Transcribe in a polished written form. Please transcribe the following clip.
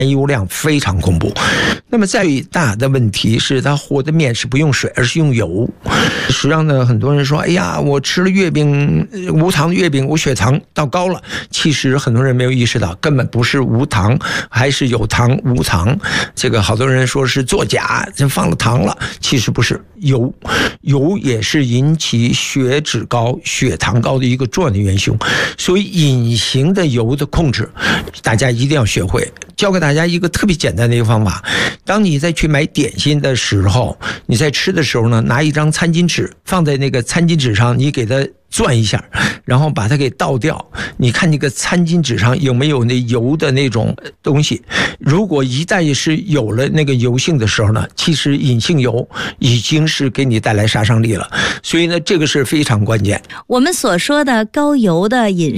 油量非常恐怖。那么最大的问题是它和的面是不用水，而是用油。实际上呢，很多人说，哎呀，我吃了月饼，无糖月饼，我血糖到高了。其实很多人没有意识到，根本不是无糖，还是有糖无糖。这个好多人说是作假，就放了糖了，其实不是。油也是引起血脂高、血糖高的一个重要的元凶。所以隐形的油的控制，大家一定要学会。教给大家一个特别简单的一个方法，当你再去买点心的时候，你在吃的时候呢，拿一张餐巾纸放在那个餐巾纸上，你给它转一下，然后把它给倒掉，你看那个餐巾纸上有没有那油的那种东西。如果一旦是有了那个油性的时候呢，其实隐性油已经是给你带来杀伤力了。所以呢，这个是非常关键。 我们所说的高油的饮